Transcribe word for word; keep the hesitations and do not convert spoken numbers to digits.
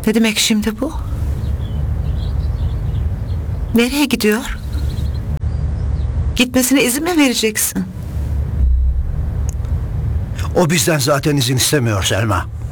Ne demek şimdi bu? Nereye gidiyor? Gitmesine izin mi vereceksin? O bizden zaten izin istemiyor Selma.